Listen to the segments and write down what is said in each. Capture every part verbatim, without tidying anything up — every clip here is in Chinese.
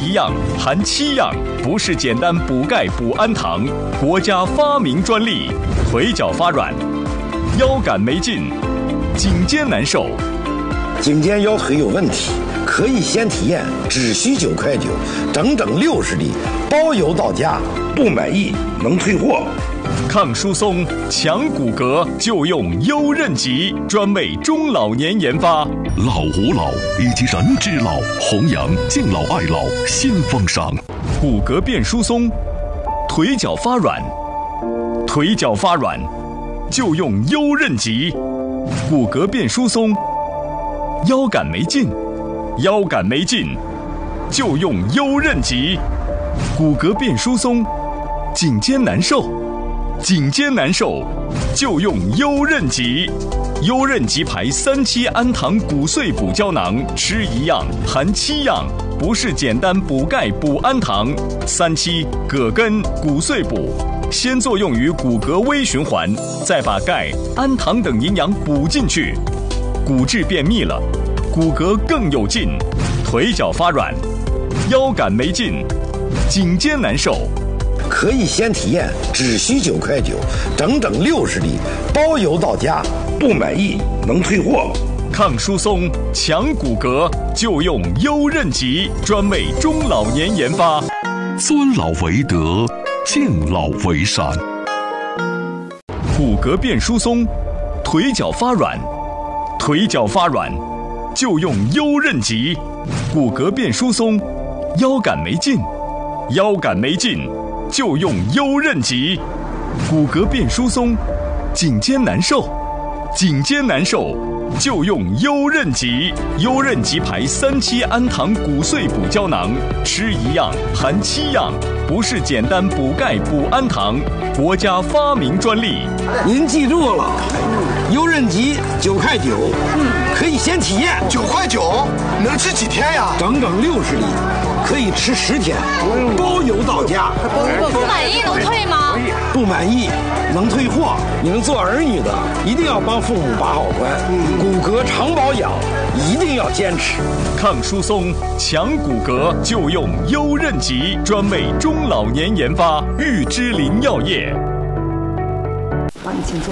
一样，含七样，不是简单补钙补氨糖，国家发明专利。腿脚发软，腰杆没劲，颈肩难受。 颈肩腰腿有问题，可以先体验，只需九块九，整整六十粒，包邮到家，不满意能退货。 抗疏松、强骨骼，就用优韧极，专为中老年研发。 老吾老以及人之老，弘扬敬老爱老新风尚。 骨骼变疏松，腿脚发软，腿脚发软，就用优韧极。骨骼变疏松，腰杆没劲，腰杆没劲，就用优韧极。骨骼变疏松，颈肩难受。颈肩难受，就用优韧极。优韧极牌三七氨糖骨碎补胶囊，吃一样含七样，不是简单补钙补氨糖。三七葛根骨碎补，先作用于骨骼微循环，再把钙、氨糖等营养补进去，骨质变密了，骨骼更有劲。腿脚发软，腰杆没劲，颈肩难受。 可以先体验，只需九块九，整整六十粒，包邮到家，不满意能退货。 抗疏松、强骨骼，就用优韧极，专为中老年研发。 尊老为德，敬老为善。 骨骼变疏松，腿脚发软，腿脚发软，就用优韧极。骨骼变疏松，腰杆没劲，腰杆没劲，就用优韧极。骨骼变疏松，颈肩难受，颈肩难受，就用优韧极。优韧极牌三七氨糖骨碎补胶囊，吃一样含七样，不是简单补钙补氨糖，国家发明专利。 您记住了，优韧极九块九，嗯，可以先体验。 九块九能吃几天呀？ 整整六十粒，可以吃十天，包邮到家。 不满意能退吗？ 不满意能退货。你们做儿女的一定要帮父母把好关，骨骼常保养一定要坚持。 抗疏松、强骨骼，就用优韧极，专为中老年研发。玉芝林药业。 好，你请坐。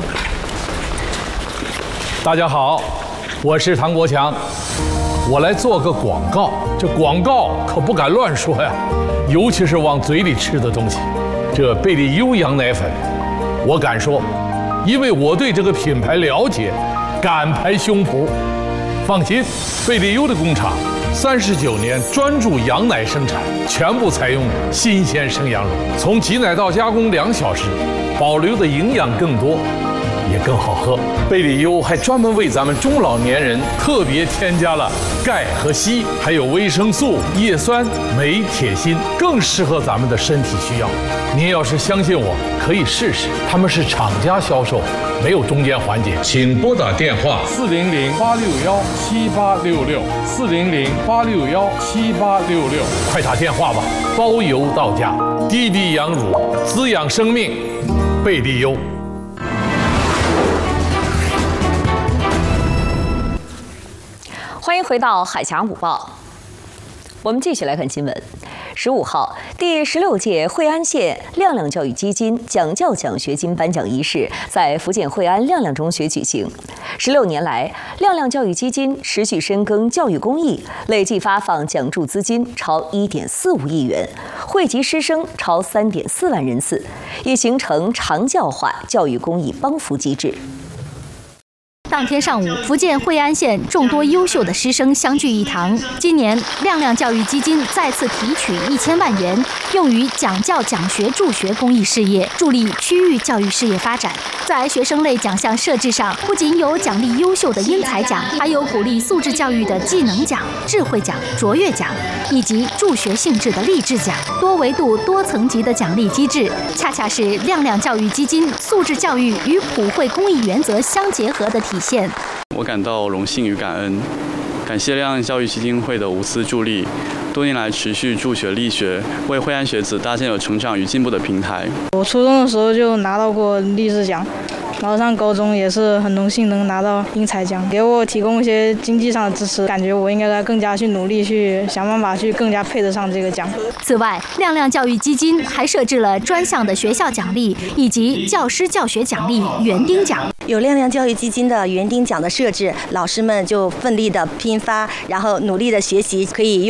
大家好，我是唐国强，我来做个广告。这广告可不敢乱说呀，尤其是往嘴里吃的东西。这贝利优羊奶粉，我敢说，因为我对这个品牌了解，敢拍胸脯。放心，贝利优的工厂三十九年专注羊奶生产，全部采用新鲜生羊乳，从挤奶到加工两小时，保留的营养更多，也更好喝。贝利优还专门为咱们中老年人特别添加了钙和硒，还有维生素、叶酸、镁、铁、锌，更适合咱们的身体需要。您要是相信我，可以试试。他们是厂家销售，没有中间环节。请拨打电话四零零八六幺七八六六四零零八六幺七八六六，快打电话吧，包邮到家。滴滴羊乳，滋养生命，贝利优。 欢迎回到海峡午报，我们继续来看新闻。十五号，第十六届惠安县亮亮教育基金奖教奖学金颁奖仪式在福建惠安亮亮中学举行。十六年来，亮亮教育基金持续深耕教育公益，累计发放奖助资金超一点四五亿元，惠及师生超三点四万人次，已形成长教化教育公益帮扶机制。 当天上午，福建惠安县众多优秀的师生相聚一堂。今年，亮亮教育基金再次提取一千万元，用于讲教讲学助学公益事业，助力区域教育事业发展。在学生类奖项设置上，不仅有奖励优秀的英才奖，还有鼓励素质教育的技能奖、智慧奖、卓越奖，以及助学性质的励志奖。多维度、多层级的奖励机制，恰恰是亮亮教育基金素质教育与普惠公益原则相结合的体现。 我感到荣幸与感恩，感谢亮亮教育基金会的无私助力，多年来持续助学力学，为惠安学子搭建有成长与进步的平台。 我初中的时候就拿到过励志奖， 然后上高中也是很荣幸能拿到英才奖，给我提供一些经济上的支持，感觉我应该更加去努力，去想办法去更加配得上这个奖。 此外，亮亮教育基金还设置了专项的学校奖励以及教师教学奖励园丁奖。 有亮亮教育基金的园丁奖的设置，老师们就奋力的拼发，然后努力的学习，可以用